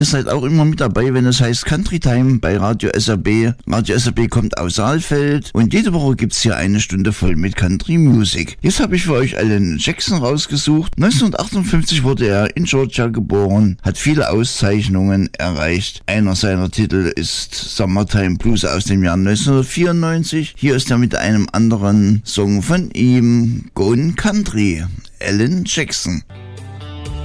Ihr seid auch immer mit dabei, wenn es heißt Country Time bei Radio SRB. Radio SRB kommt aus Saalfeld und jede Woche gibt's hier eine Stunde voll mit Country Music. Jetzt habe ich für euch Alan Jackson rausgesucht. 1958 wurde er in Georgia geboren, hat viele Auszeichnungen erreicht. Einer seiner Titel ist Summertime Blues aus dem Jahr 1994. Hier ist er mit einem anderen Song von ihm, Gone Country, Alan Jackson.